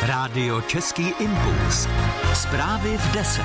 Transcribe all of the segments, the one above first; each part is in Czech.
Rádio Český impuls. Zprávy v 10.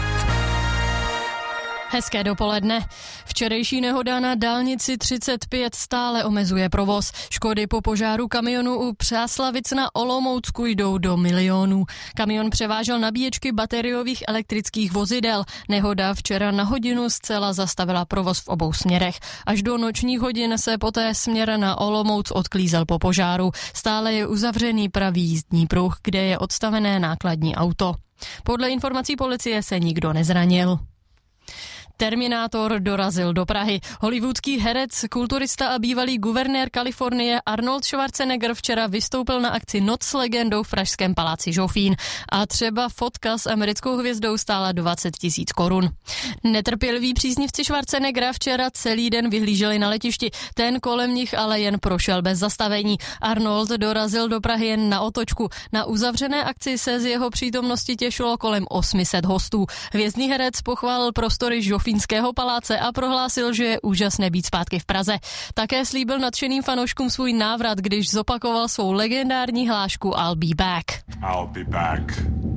Hezké dopoledne. Včerejší nehoda na dálnici 35 stále omezuje provoz. Škody po požáru kamionu u Přáslavic na Olomoucku jdou do milionů. Kamion převážel nabíječky bateriových elektrických vozidel. Nehoda včera na hodinu zcela zastavila provoz v obou směrech. Až do nočních hodin se poté směr na Olomouc odklízel po požáru. Stále je uzavřený pravý jízdní pruh, kde je odstavené nákladní auto. Podle informací policie se nikdo nezranil. Terminátor dorazil do Prahy. Hollywoodský herec, kulturista a bývalý guvernér Kalifornie Arnold Schwarzenegger včera vystoupil na akci Noc s legendou v pražském paláci Žofín. A třeba fotka s americkou hvězdou stála 20 000 korun. Netrpěliví příznivci Schwarzeneggera včera celý den vyhlíželi na letišti. Ten kolem nich ale jen prošel bez zastavení. Arnold dorazil do Prahy jen na otočku. Na uzavřené akci se z jeho přítomnosti těšilo kolem 800 hostů. Hvězdný herec pochválil prostory Žofínského paláce a prohlásil, že je úžasné být zpátky v Praze. Také slíbil nadšeným fanouškům svůj návrat, když zopakoval svou legendární hlášku I'll be back. I'll be back.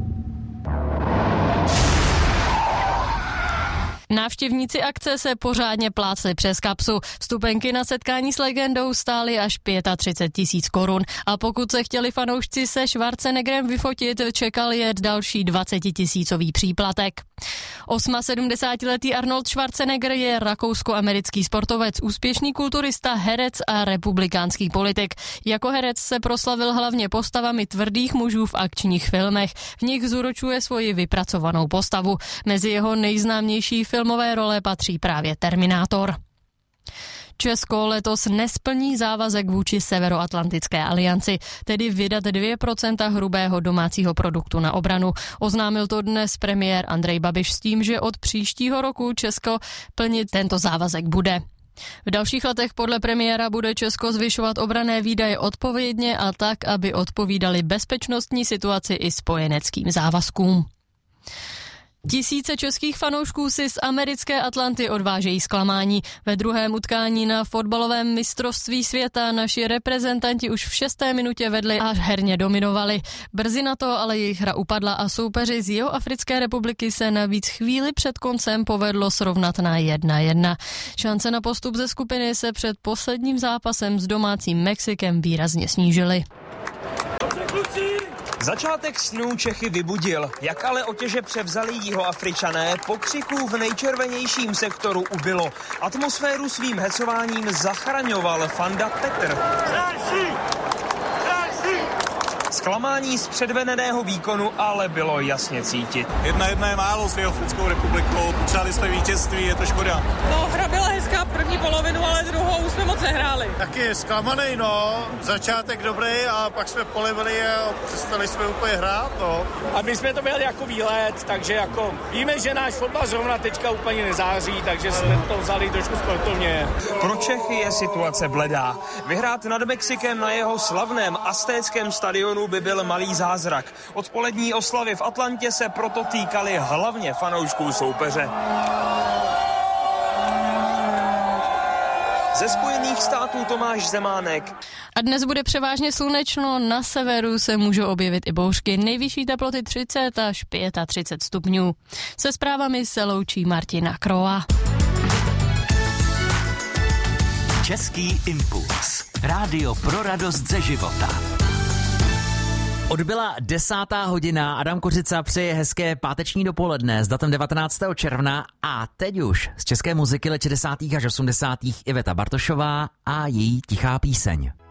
Návštěvníci akce se pořádně plácli přes kapsu. Vstupenky na setkání s legendou stály až 35 000 korun. A pokud se chtěli fanoušci se Schwarzeneggerem vyfotit, čekal je další 20 000 příplatek. 78letý Arnold Schwarzenegger je rakousko-americký sportovec, úspěšný kulturista, herec a republikánský politik. Jako herec se proslavil hlavně postavami tvrdých mužů v akčních filmech. V nich zúročuje svoji vypracovanou postavu. Mezi jeho nejznámější filmové role patří právě Terminátor. Česko letos nesplní závazek vůči Severoatlantické alianci, tedy vydat 2% hrubého domácího produktu na obranu. Oznámil to dnes premiér Andrej Babiš s tím, že od příštího roku Česko plnit tento závazek bude. V dalších letech podle premiéra bude Česko zvyšovat obranné výdaje odpovědně a tak, aby odpovídaly bezpečnostní situaci i spojeneckým závazkům. Tisíce českých fanoušků si z americké Atlanty odvážejí zklamání. Ve druhém utkání na fotbalovém mistrovství světa naši reprezentanti už v 6. minutě vedli a herně dominovali. Brzy na to ale jejich hra upadla a soupeři z Jihoafrické republiky se navíc chvíli před koncem povedlo srovnat na 1-1. Šance na postup ze skupiny se před posledním zápasem s domácím Mexikem výrazně snížily. Začátek snů Čechy vybudil, jak ale otěže převzali Jihoafričané, pokřiků v nejčervenějším sektoru ubylo. Atmosféru svým hecováním zachraňoval Fanda Petr. Zklamání z předvedeného výkonu ale bylo jasně cítit. 1-1 je málo s Jihoafrickou republikou, potřebovali jsme vítězství, je to škoda. No, hra byla hezká první polovinu, ale druhou jsme moc nehráli. Taky zklamaný, no. Začátek dobrý a pak jsme polevili a přestali jsme úplně hrát, no. A my jsme to měli jako výlet, takže jako víme, že náš fotbal zrovna teďka úplně nezáří, takže jsme to vzali trošku sportovně. Pro Čechy je situace bledá. Vyhrát nad Mexikem na jeho slavném aztéckém stadionu by byl malý zázrak. Odpolední oslavy v Atlantě se proto týkaly hlavně fanoušků soupeře. Ze Spojených států Tomáš Zemánek. A dnes bude převážně slunečno, na severu se můžou objevit i bouřky, nejvyšší teploty 30 až 35 stupňů. Se zprávami se loučí Martina Kroa. Český impuls. Rádio pro radost ze života. Odbyla 10. hodina, Adam Kořica přeje hezké páteční dopoledne s datem 19. června a teď už z české muziky let 60. až 80. Iveta Bartošová a její Tichá píseň.